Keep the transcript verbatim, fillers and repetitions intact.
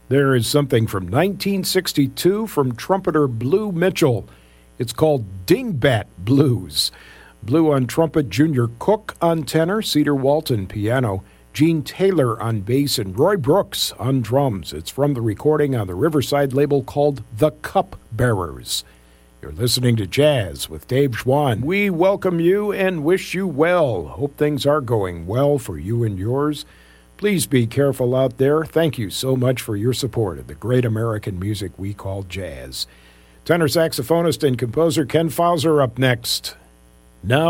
There is something from nineteen sixty-two from trumpeter Blue Mitchell. It's called Dingbat Blues. Blue on trumpet, Junior Cook on tenor, Cedar Walton piano, Gene Taylor on bass, and Roy Brooks on drums. It's from the recording on the Riverside label called The Cup Bearers. You're listening to Jazz with Dave Schwann. We welcome you and wish you well. Hope things are going well for you and yours. Please be careful out there. Thank you so much for your support of the great American music we call jazz. Tenor saxophonist and composer Ken Fauser up next. Now